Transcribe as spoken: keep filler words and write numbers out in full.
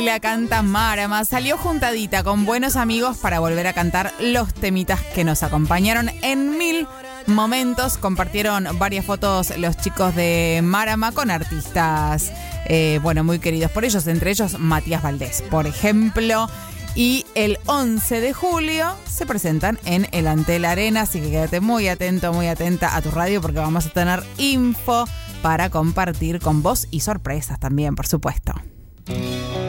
y la canta Marama. Salió juntadita con buenos amigos para volver a cantar los temitas que nos acompañaron en mil momentos. Compartieron varias fotos los chicos de Marama con artistas, eh, bueno, muy queridos por ellos, entre ellos Matías Valdés, por ejemplo. Y el once de julio se presentan en el Antel Arena, así que quédate muy atento, muy atenta a tu radio porque vamos a tener info para compartir con vos y sorpresas también, por supuesto.